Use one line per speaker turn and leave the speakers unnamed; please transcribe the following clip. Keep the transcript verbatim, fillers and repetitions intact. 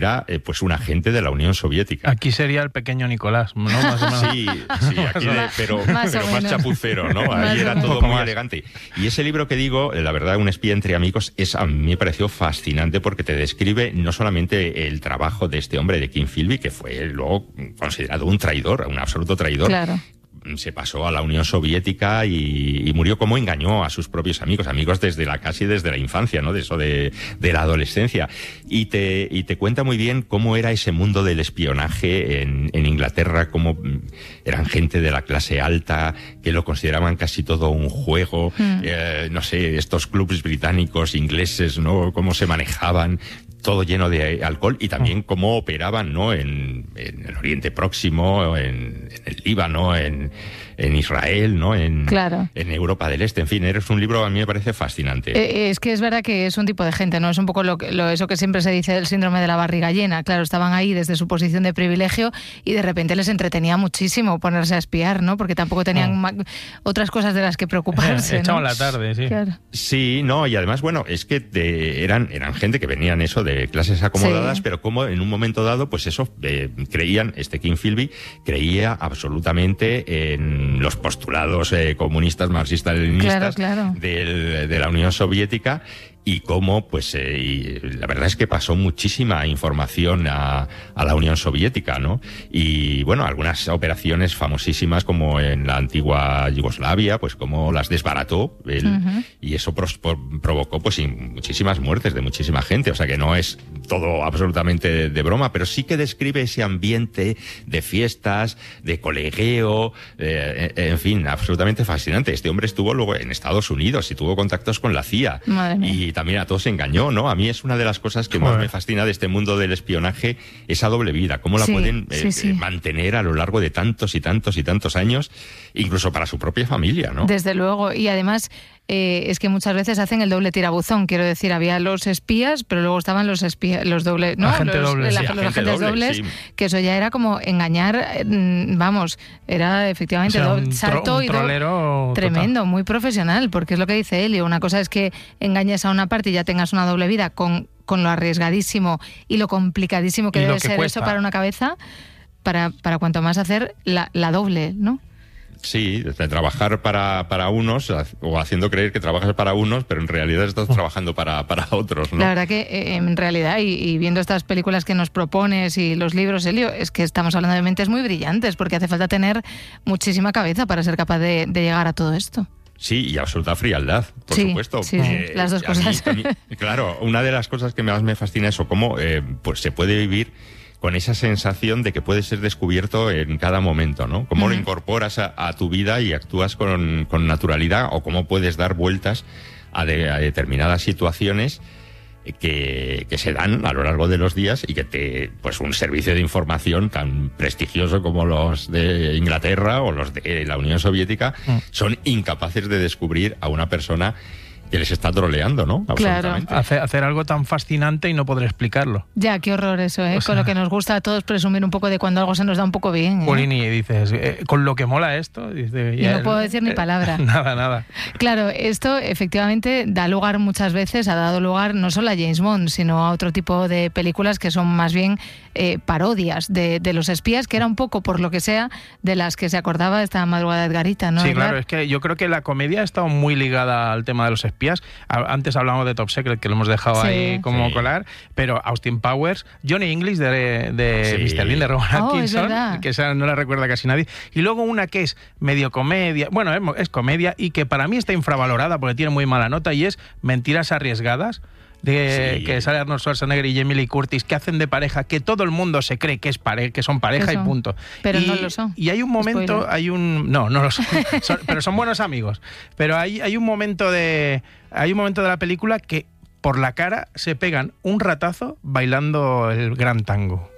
era eh, pues un agente de la Unión Soviética.
Aquí sería el pequeño Nicolás, ¿no? Más o menos.
Sí, sí, aquí de, pero,
más,
pero más chapucero, ¿no? Ahí
más
era todo
muy
más elegante. Y ese libro que digo, la verdad, Un espía entre amigos, es a mí me pareció fascinante porque te describe no solamente el trabajo de este hombre, de Kim Philby, que fue luego considerado un traidor, un absoluto traidor.
Claro.
Se pasó a la Unión Soviética y, y murió como engañó a sus propios amigos, amigos desde la casi desde la infancia, ¿no? De eso de, de la adolescencia. Y te, y te cuenta muy bien cómo era ese mundo del espionaje en, en Inglaterra, cómo eran gente de la clase alta, que lo consideraban casi todo un juego, mm. eh, no sé, estos clubes británicos, ingleses, ¿no? Cómo se manejaban, todo lleno de alcohol, y también cómo operaban, ¿no? En, en el Oriente Próximo, en, en el Líbano, en, en Israel, ¿no? En,
claro.
en Europa del Este. En fin, eres un libro a mí me parece fascinante.
Eh, es que es verdad que es un tipo de gente, ¿no? Es un poco lo, lo eso que siempre se dice del síndrome de la barriga llena. Claro, estaban ahí desde su posición de privilegio y de repente les entretenía muchísimo ponerse a espiar, ¿no? Porque tampoco tenían oh. ma- otras cosas de las que preocuparse,
Echaban
¿no?
la tarde, sí.
Claro.
Sí, no, y además, bueno, es que de, eran, eran gente que venían eso de clases acomodadas, sí. pero como en un momento dado, pues eso, eh, creían, este Kim Philby creía absolutamente en los postulados eh, comunistas, marxistas-leninistas
claro, claro.
del, de la Unión Soviética, y cómo, pues, eh, y la verdad es que pasó muchísima información a, a la Unión Soviética, ¿no? Y, bueno, algunas operaciones famosísimas como en la antigua Yugoslavia, pues como las desbarató él, uh-huh. y eso pros, por, provocó, pues, muchísimas muertes de muchísima gente. O sea que no es todo absolutamente de, de broma, pero sí que describe ese ambiente de fiestas, de colegueo, eh, en fin, absolutamente fascinante. Este hombre estuvo luego en Estados Unidos y tuvo contactos con la C I A.
Madre mía.
Y también a todos engañó, ¿no? A mí es una de las cosas que Joder. más me fascina de este mundo del espionaje, esa doble vida, cómo la
sí,
pueden eh,
sí, sí.
mantener a lo largo de tantos y tantos y tantos años, incluso para su propia familia, ¿no?
Desde luego, y además eh, es que muchas veces hacen el doble tirabuzón, quiero decir, había los espías, pero luego estaban los espías, los dobles, ¿no?
Agente
los,
doble,
la,
sí,
los
agente
agentes
doble,
dobles,
sí.
que eso ya era como engañar, vamos, era efectivamente
o sea,
doble,
un
salto
tro, un
y doble,
trolero
tremendo,
total.
Muy profesional, porque es lo que dice él, y una cosa es que engañes a una parte y ya tengas una doble vida con, con lo arriesgadísimo y lo complicadísimo que
y
debe
que
ser
cuesta.
eso para una cabeza, para, para cuanto más hacer la, la doble, ¿no?
Sí, de trabajar para, para unos, o haciendo creer que trabajas para unos, pero en realidad estás trabajando para, para otros, ¿no?
La verdad que eh, en realidad, y, y viendo estas películas que nos propones y los libros, Elio, es que estamos hablando de mentes muy brillantes, porque hace falta tener muchísima cabeza para ser capaz de, de llegar a todo esto.
Sí, y absoluta frialdad, por
sí,
supuesto.
Sí, eh, las dos cosas.
Mí, mí, claro, una de las cosas que más me fascina es eso, cómo eh, pues se puede vivir con esa sensación de que puede ser descubierto en cada momento, ¿no? Cómo uh-huh. lo incorporas a, a tu vida y actúas con, con naturalidad, o cómo puedes dar vueltas a, de, a determinadas situaciones que, que se dan a lo largo de los días, y que te, pues un servicio de información tan prestigioso como los de Inglaterra o los de la Unión Soviética uh-huh. son incapaces de descubrir a una persona que les está troleando, ¿no?
Claro.
Hacer, hacer algo tan fascinante y no poder explicarlo.
Ya, qué horror eso, ¿eh? O sea, con lo que nos gusta a todos presumir un poco de cuando algo se nos da un poco bien, ¿eh?
Polini, dices, eh, con lo que mola esto... Dice,
y no el, puedo decir ni palabra.
Eh, nada, nada.
Claro, esto efectivamente da lugar muchas veces, ha dado lugar no solo a James Bond, sino a otro tipo de películas que son más bien eh, parodias de, de los espías, que era un poco, por lo que sea, de las que se acordaba esta madrugada de Edgarita, ¿no?
Sí,
Edgar?
claro, es que yo creo que la comedia ha estado muy ligada al tema de los espías. Antes hablamos de Top Secret, que lo hemos dejado sí, ahí como sí. colar, pero Austin Powers, Johnny English de, de sí. mister Bean, de Rowan
oh,
Atkinson, que esa no la recuerda casi nadie, y luego una que es medio comedia, bueno, es, es comedia, y que para mí está infravalorada porque tiene muy mala nota, y es Mentiras Arriesgadas, de sí. que sale Arnold Schwarzenegger y Jamie Lee Curtis, que hacen de pareja, que todo el mundo se cree que es pare que son pareja Eso. y punto.
Pero
y,
no lo son.
Y hay un momento, Spoiler. hay un no, no lo son, son pero son buenos amigos. Pero hay hay un momento de hay un momento de la película que por la cara se pegan un ratazo bailando el gran tango.